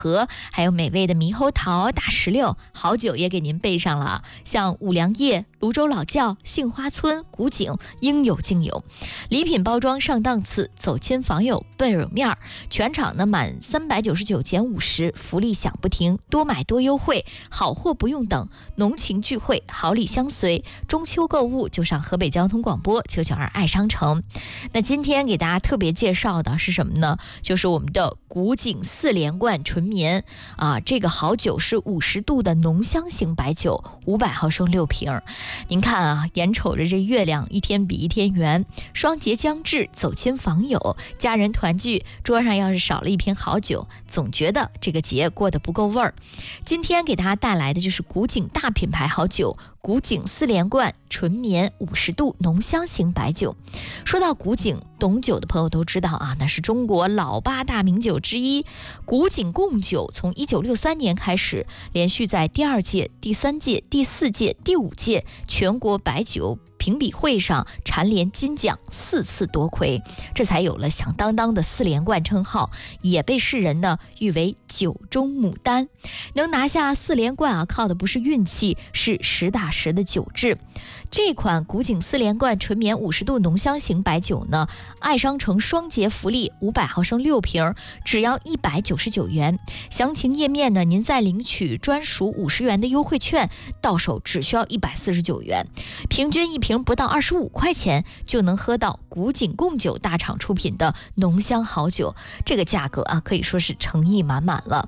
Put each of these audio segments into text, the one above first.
核，还有美味的猕猴桃、大石榴，好酒也给您备上了，像五粮液、泸州老窖、杏花村、古井，应有尽有。礼品包装上档次，走亲访友倍有面儿。全场呢满399减50，福利享不停，多买多优惠，好货不用等，浓情聚会，好礼相随。中秋购物就上河北交通广播992爱商城。那今天给大家特别介绍的是什么呢？就是我们的古井4连冠纯棉啊，这个好酒是50度的浓香型白酒，500毫升6瓶。您看啊，眼瞅着这月亮一天比一天圆，双节将至，走亲访友，家人团聚，桌上要是少了一瓶好酒，总觉得这个节过得不够味儿。今天给大家带来的就是古井大品牌好酒，古井4连冠纯棉50度浓香型白酒。说到古井，懂酒的朋友都知道啊，那是中国老8大名酒之一。古井贡酒从1963年开始，连续在第2届、第3届、第4届、第5届全国白酒评比会上蝉联金奖4次夺魁，这才有了响当当的4连冠称号，也被世人呢誉为酒中牡丹。能拿下4连冠啊，靠的不是运气，是实打实的酒质。这款古井4连冠纯棉50度浓香型白酒呢，爱商城双节福利500毫升6瓶，只要199元。详情页面呢，您再领取专属50元的优惠券，到手只需要149元，平均一瓶不到25块钱就能喝到古井贡酒大厂出品的浓香好酒，这个价格啊，可以说是诚意满满了。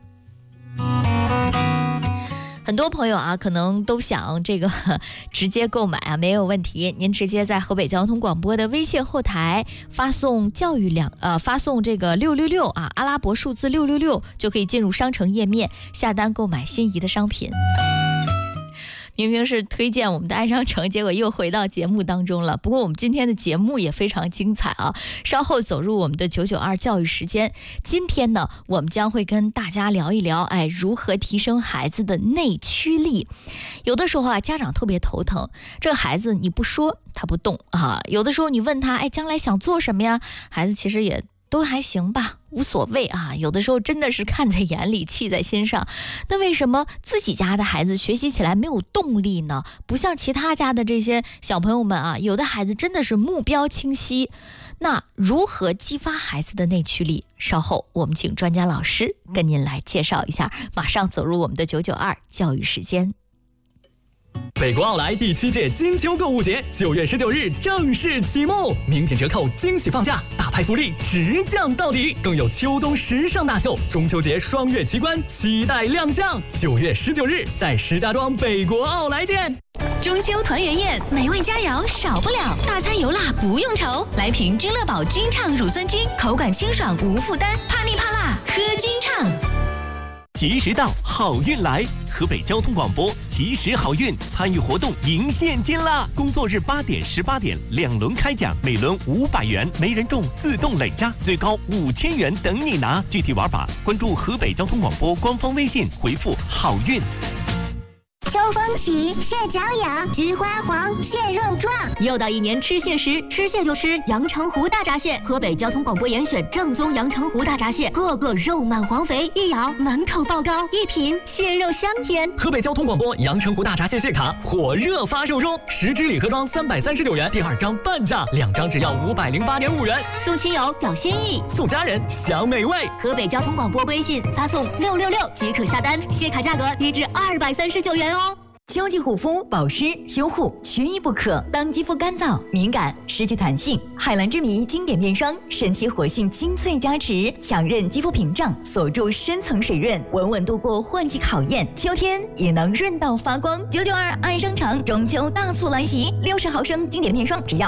很多朋友啊，可能都想这个直接购买啊，没有问题。您直接在河北交通广播的微信后台发送发送这个666啊，阿拉伯数字666，就可以进入商城页面下单购买心仪的商品。明明是推荐我们的爱商城，结果又回到节目当中了。不过我们今天的节目也非常精彩啊！稍后走入我们的992教育时间。今天呢，我们将会跟大家聊一聊，如何提升孩子的内驱力。有的时候啊，家长特别头疼，这个孩子你不说他不动啊。有的时候你问他，将来想做什么呀？孩子其实也都还行吧，无所谓啊。有的时候真的是看在眼里，气在心上。那为什么自己家的孩子学习起来没有动力呢？不像其他家的这些小朋友们啊，有的孩子真的是目标清晰。那如何激发孩子的内驱力？稍后我们请专家老师跟您来介绍一下。马上走入我们的992教育时间。 北国奥莱第7届金秋购物节9月19日正式启幕，名品折扣，惊喜放价，大派福利，直降到底，更有秋冬时尚大秀、中秋节双月奇观，期待亮相。9月19日在石家庄北国奥莱见。 中秋团圆宴，美味佳肴少不了，大餐油辣不用愁，来瓶君乐宝君畅乳酸菌，口感清爽无负担，怕腻怕辣喝君畅。 及时到，好运来！河北交通广播及时好运参与活动赢现金啦！工作日8点、18点2轮开奖，每轮500元，没人中自动累加，最高5000元等你拿。具体玩法关注河北交通广播官方微信，回复好运。 秋风起，蟹脚痒，菊花黄，蟹肉壮。 又到一年吃蟹时，吃蟹就吃阳澄湖大闸蟹。河北交通广播严选正宗阳澄湖大闸蟹，个个肉满黄肥，一咬满口爆膏，一品蟹肉香甜。 河北交通广播阳澄湖大闸蟹蟹卡火热发售中，10支礼盒装339元，第2张半价，2张只要508.5元。 送亲友表心意， 送家人享美味。 河北交通广播微信发送666即可下单，蟹卡价格低至239元哦。 秋季护肤保湿修护缺一不可。当肌肤干燥敏感失去弹性，海蓝之谜经典面霜神奇活性精粹加持，强韧肌肤屏障，锁住深层水润，稳稳度过换季考验，秋天也能润到发光。992爱商场中秋大促来袭，60毫升经典面霜只要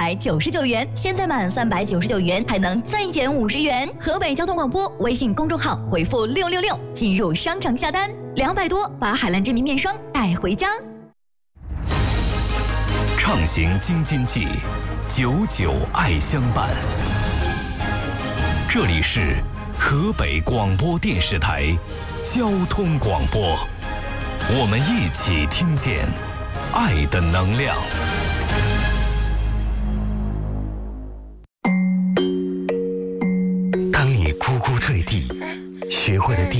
299元，现在满399元还能再减50元。河北交通广播微信公众号回复666进入商场下单，200多把海蓝之谜面霜带回家。 畅行京津冀，99爱相伴。这里是河北广播电视台交通广播，我们一起听见爱的能量。当你呱呱坠地，学会了第